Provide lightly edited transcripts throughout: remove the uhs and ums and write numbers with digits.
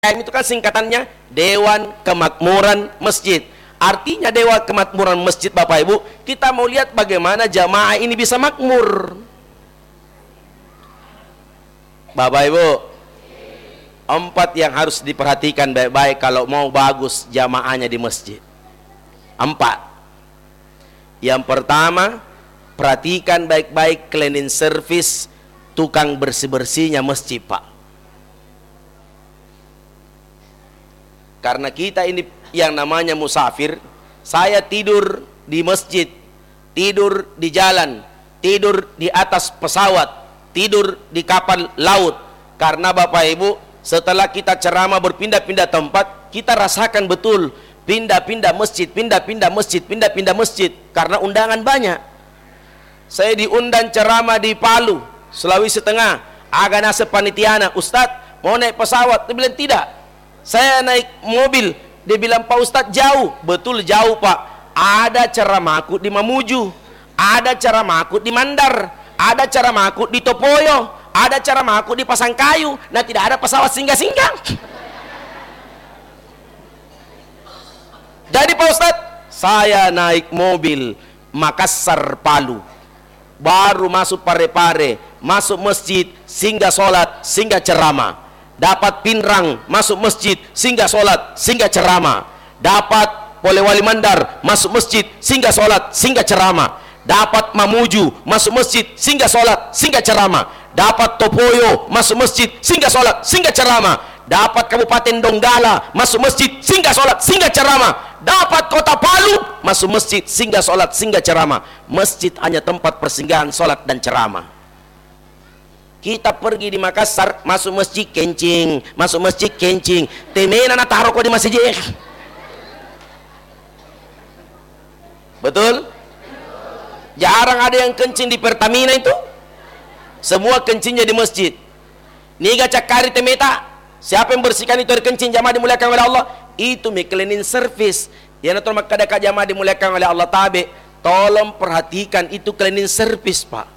itu kan singkatannya Dewan Kemakmuran Masjid. Artinya Dewan Kemakmuran Masjid, Bapak Ibu, kita mau lihat bagaimana jamaah ini bisa makmur. Bapak Ibu, 4 yang harus diperhatikan baik-baik kalau mau bagus jamaahnya di masjid. 4. Yang pertama, perhatikan baik-baik cleaning service, tukang bersih-bersihnya masjid, Pak. Karena kita ini yang namanya musafir, saya tidur di masjid, tidur di jalan, tidur di atas pesawat, tidur di kapal laut. Karena Bapak Ibu, setelah kita ceramah berpindah-pindah tempat, kita rasakan betul pindah-pindah masjid, pindah-pindah masjid, pindah-pindah masjid, karena undangan banyak. Saya diundang ceramah di Palu, Sulawesi Tengah, Aganase Panitiana. Ustadz, mau naik pesawat? Dia bilang tidak. Saya naik mobil. Dia bilang, Pak Ustadz, jauh. Betul jauh, Pak. Ada ceramahku di Mamuju, ada ceramahku di Mandar, ada ceramahku di Topoyo, ada ceramahku di Pasangkayu. Nah, tidak ada pesawat singgah-singgah. Jadi Pak Ustadz, saya naik mobil Makassar Palu, baru masuk Parepare, masuk masjid, singgah sholat, singgah ceramah. Dapat Pinrang, masuk masjid, singgah sholat, singgah ceramah. Dapat Polewali Mandar, masuk masjid, singgah sholat, singgah ceramah. Dapat Mamuju, masuk masjid, singgah sholat, singgah ceramah. Dapat Topoyo, masuk masjid, singgah sholat, singgah ceramah. Dapat Kabupaten Donggala, masuk masjid, singgah sholat, singgah ceramah. Dapat Kota Palu, masuk masjid, singgah sholat, singgah ceramah. Masjid hanya tempat persinggahan sholat dan ceramah. Kita pergi di Makassar, masuk masjid kencing, masuk masjid kencing. Temena na taruh kok di masjid. Betul? Jarang ada yang kencing di Pertamina itu. Semua kencingnya di masjid. Niga cakari temeta. Siapa yang bersihkan itu dari kencing jamaah dimuliakan oleh Allah? Itu cleaning service. Yang nanti makadaka jamaah dimuliakan oleh Allah tabe. Tolong perhatikan itu cleaning service, Pak.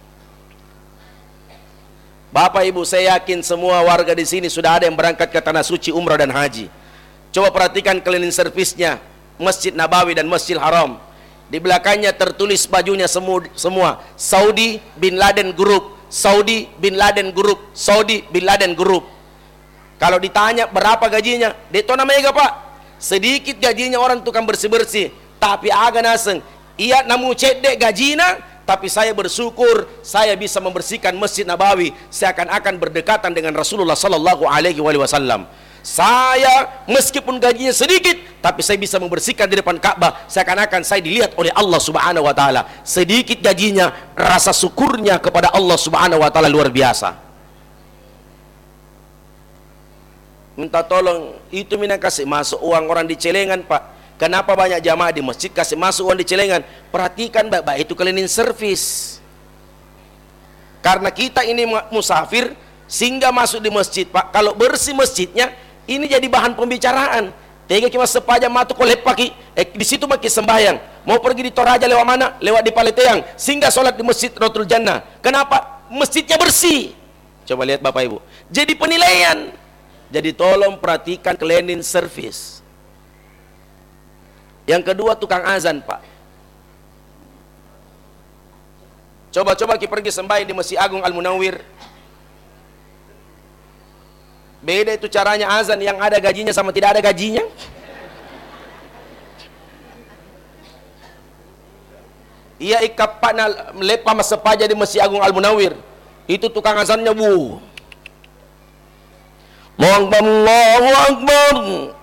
Bapak Ibu, saya yakin semua warga di sini sudah ada yang berangkat ke tanah suci umrah dan haji. Coba perhatikan cleaning service-nya Masjid Nabawi dan Masjidil Haram. Di belakangnya tertulis bajunya semua Saudi Bin Laden Group, Saudi Bin Laden Group, Saudi Bin Laden Group. Kalau ditanya berapa gajinya, itu namanya Pak, sedikit gajinya orang tukang bersih-bersih, tapi agak naseng. Iya namu cedek gajinya, tapi saya bersyukur saya bisa membersihkan Masjid Nabawi. Seakan-akan berdekatan dengan Rasulullah Sallallahu Alaihi Wasallam. Saya meskipun gajinya sedikit, tapi saya bisa membersihkan di depan Ka'bah. Seakan-akan saya dilihat oleh Allah Subhanahu Wa Taala. Sedikit gajinya, rasa syukurnya kepada Allah Subhanahu Wa Taala luar biasa. Minta tolong, itu mina kasih masuk uang orang di celengan, Pak. Kenapa banyak jamaah di masjid kasih masuk uang di celengan? Perhatikan baik-baik itu cleaning service. Karena kita ini musafir, sehingga masuk di masjid, Pak. Kalau bersih masjidnya, ini jadi bahan pembicaraan. Tega cuma sepaja matu kolep pagi, di situ maki sembahyang. Mau pergi di Toraja lewat mana? Lewat di Paleteang, sehingga sholat di Masjid Rotul Jannah. Kenapa? Masjidnya bersih. Coba lihat Bapak Ibu. Jadi penilaian. Jadi tolong perhatikan cleaning service. Yang kedua, tukang azan, Pak. Coba-coba kita pergi sembahyang di Masjid Agung Al-Munawwir. Beda itu caranya azan, yang ada gajinya sama tidak ada gajinya. Iya ikapana lepa masepaja di Masjid Agung Al-Munawwir. Itu tukang azannya, Bu. Allahu Akbar.